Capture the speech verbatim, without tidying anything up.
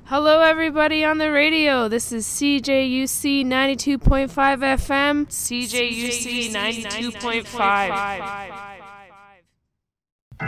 Hello, everybody on the radio. This is C J U C ninety-two point five F M. C J U C ninety-two point five.